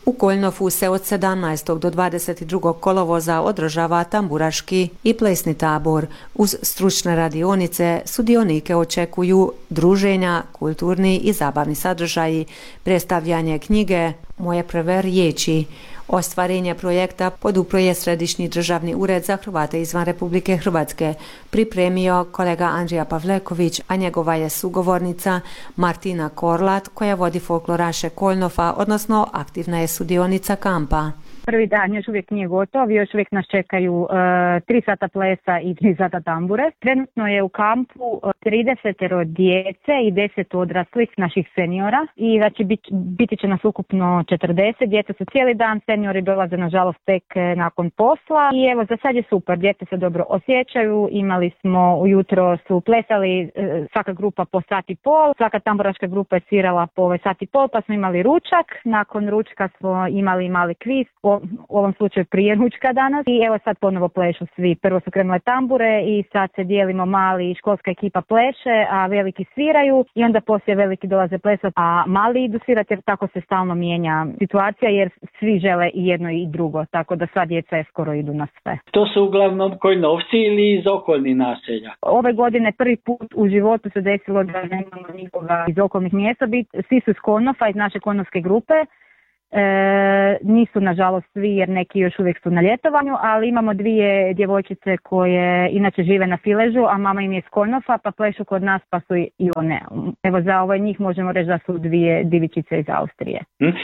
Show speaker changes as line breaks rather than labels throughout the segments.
U Koljnofu se od 17. do 22. kolovoza održava tamburaški i plesni tabor. Uz stručne radionice sudionike očekuju druženja, kulturni i zabavni sadržaji, predstavljanje knjige Moje prve riječi. Ostvarenje projekta podupro je Središnji državni ured za Hrvate izvan Republike Hrvatske, pripremio kolega Andrija Pavleković, a njegova je sugovornica Martina Korlat koja vodi folkloraše Koljnofa, odnosno aktivna je sudionica kampa.
Prvi dan još uvijek nije gotov, još uvijek nas čekaju 3 sata plesa i 3 sata tambure. Trenutno je u kampu 30 djece i 10 odraslih naših seniora i znači biti će nas ukupno 40. Djeca su cijeli dan, seniori dolaze nažalost tek nakon posla i evo za sad je super, djeca se dobro osjećaju, imali smo ujutro su plesali svaka grupa po sat i pol, svaka tamburaška grupa je svirala po sat i pol pa smo imali ručak, nakon ručka smo imali mali kviz, u ovom slučaju prije ručka danas i evo sad ponovo plešu svi. Prvo su krenule tambure i sad se dijelimo, mali školska ekipa pleše, a veliki sviraju i onda poslije veliki dolaze plesati, a mali idu svirati jer tako se stalno mijenja situacija jer svi žele i jedno i drugo, tako da sva djeca skoro idu na sve.
To su uglavnom Koljnovci ili iz okolnih naselja?
Ove godine prvi put u životu se desilo da nemamo nikoga iz okolnih mjesta, svi su iz Koljnofa, iz naše koljnovske grupe. Nisu nažalost svi jer neki još uvijek su na ljetovanju, ali imamo 2 djevojčice koje inače žive na Filežu, a mama im je iz Koljnofa pa plešu kod nas pa su i one. Evo za njih možemo reći da su 2 divičice iz Austrije.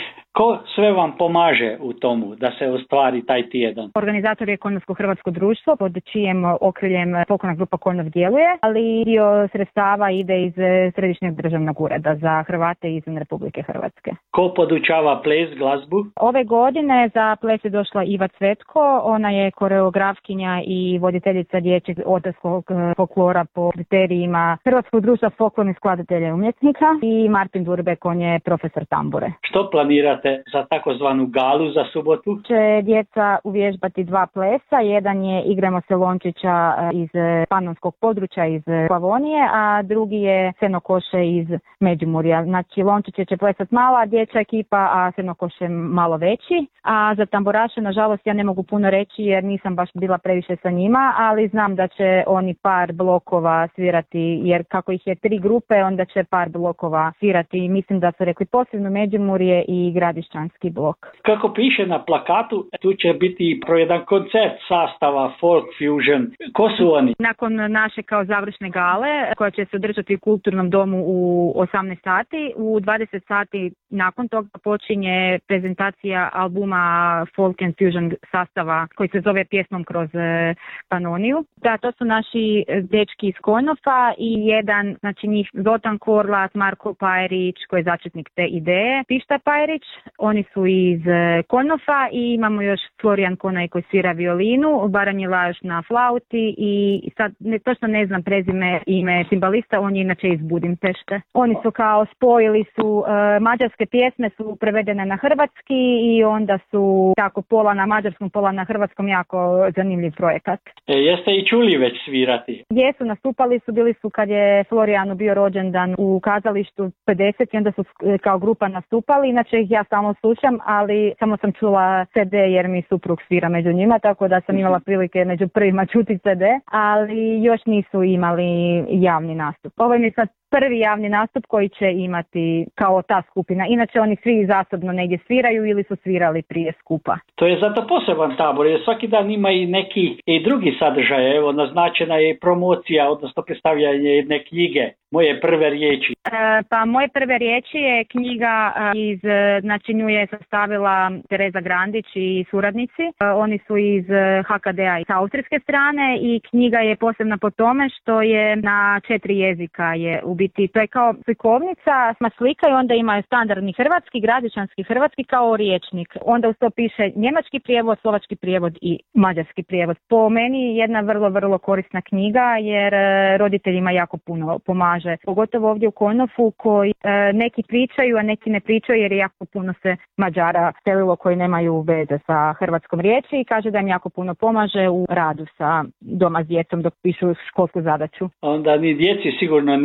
Ko sve vam pomaže u tomu da se ostvari taj tjedan?
Organizator je Koljnovsko hrvatsko društvo pod čijim okriljem folklorna grupa Koljnov djeluje, ali dio sredstava ide iz Središnjeg državnog ureda za Hrvate izvan Republike Hrvatske.
Ko podučava ples, glazbu?
Ove godine za ples je došla Iva Cvetko, ona je koreografkinja i voditeljica dječjeg odraslog folklora po kriterijima Hrvatskog društva folklornih skladatelja i umjetnika i Martin Durbek, on je profesor tambure.
Što planirate za takozvanu galu za subotu?
Će djeca uvježbati 2 plesa, jedan je Igramo se Lončića iz panonskog područja iz Slavonije, a drugi je Senokoše iz Međimurja. Znači Lončiće će plesati mala dječja ekipa, a Senokoše malo veći. A za tamburaše nažalost ja ne mogu puno reći jer nisam baš bila previše sa njima, ali znam da će oni par blokova svirati jer kako ih je 3 grupe onda će par blokova svirati i mislim da su rekli posebno Međimurje i Gradišćanski blok.
Kako piše na plakatu, tu će biti jedan koncert sastava Folk Fusion. Ko su oni?
Nakon naše kao završne gale, koja će se održati u Kulturnom domu u 18 sati, u 20 sati nakon toga počinje prezentacija albuma Folk and Fusion sastava koji se zove Pjesmom kroz Panoniju. Da, to su naši dečki iz Koljnofa i jedan, znači njih Zotan Korlat, Marko Pajrić koji je začetnik te ideje, Pišta Pajrić, oni su iz Koljnofa i imamo još Florijan Konaj koji svira violinu, Baran Jelaš na flauti i sad točno ne znam prezime ime cimbalista, on je inače iz Budimpešte. Oni su kao spojili su mađarske pjesme su prevedene na hrvatski i onda su tako pola na mađarskom, pola na hrvatskom, jako zanimljiv projekat.
Jeste i čuli već svirati?
Jesu, nastupali su, bili su kad je Florijanu bio rođendan u kazalištu 50 i onda su kao grupa nastupali, inače ih ja samo slušam, ali samo sam čula CD jer mi suprug svira među njima, tako da sam imala prilike među prvima čuti CD, ali još nisu imali javni nastup. Ovo je mi sad prvi javni nastup koji će imati kao ta skupina. Inače oni svi zasobno negdje sviraju ili su svirali prije skupa.
To je zato poseban tabor jer svaki dan ima i neki i drugi sadržaj. Evo, naznačena je promocija, odnosno predstavljanje jedne knjige. Moje prve riječi.
Pa Moje prve riječi je knjiga znači nju je sastavila Tereza Grandić i suradnici. Oni su iz HKD-a i s austrijske strane i knjiga je posebna po tome što je na 4 jezika je u biti. To je kao slikovnica, slika i onda ima standardni hrvatski, gradišćanski hrvatski kao riječnik. Onda uz to piše njemački prijevod, slovački prijevod i mađarski prijevod. Po meni jedna vrlo, vrlo korisna knjiga jer roditeljima jako puno pomaže. Pogotovo ovdje u Koljnofu koji neki pričaju, a neki ne pričaju jer je jako puno se Mađara selilo koji nemaju veze sa hrvatskom riječi i kaže da im jako puno pomaže u radu sa doma s djecom dok pišu školsku zadaću.
Onda ni djeci sigurno nije dosadno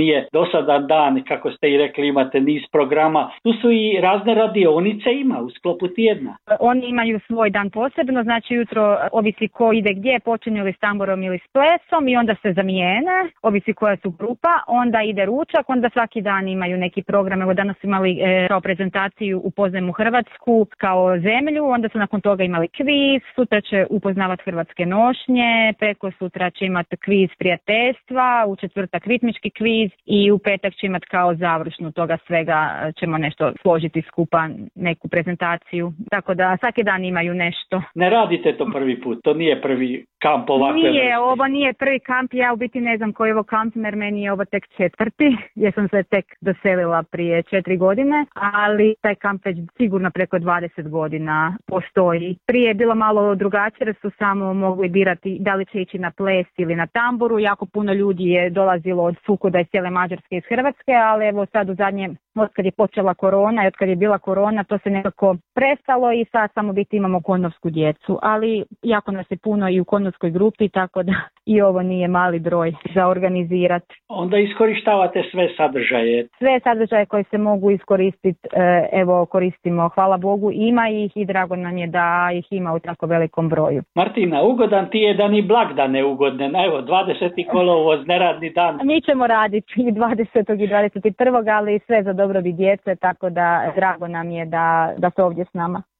dosadan dan, kako ste i rekli, imate niz programa. Tu su i razne radionice ima u sklopu tjedna.
Oni imaju svoj dan posebno, znači jutro ovisi ko ide gdje, počinju li s tamburom ili s plesom i onda se zamijene, ovisi koja su grupa, onda ide ručak, onda svaki dan imaju neki program. Evo danas su imali kao prezentaciju Upoznajmo Hrvatsku kao zemlju, onda su nakon toga imali kviz, sutra će upoznavati hrvatske nošnje, preko sutra će imati kviz prijateljstva, u četvrtak ritmički kviz i u petak će imati kao završnu toga svega, ćemo nešto složiti skupa, neku prezentaciju. Tako da svaki dan imaju nešto.
Ne radite to prvi put, to nije prvi kamp ovakve vrste.
Nije, ovo nije prvi kamp, ja u biti ne znam koji je ovo kamp, jer meni je ovo tek 4. jer sam se tek doselila prije 4 godine, ali taj kamp već sigurno preko 20 godina postoji. Prije je bilo malo drugačije, jer su samo mogli birati da li će ići na ples ili na tamburu. Jako puno ljudi je dolazilo od Sukoda iz cijele Mađarske, iz Hrvatske, ali evo sad u zadnje, od kad je počela korona i od kad je bila korona, to se nekako prestalo i sad samo biti imamo konnovsku djecu, ali jako nas je puno i u konnovskoj grupi, tako da i ovo nije mali broj za organizirati.
Onda iskorištavate sve sadržaje.
Sve sadržaje koje se mogu iskoristiti, evo koristimo, hvala Bogu, ima ih i drago nam je da ih ima u tako velikom broju.
Martina, ugodan ti je dan i blagdane ugodne, evo 20. kolovoz, neradni dan.
Mi ćemo raditi i 20. i 21. ali sve za dobrobit djece, tako da drago nam je da ste ovdje s nama.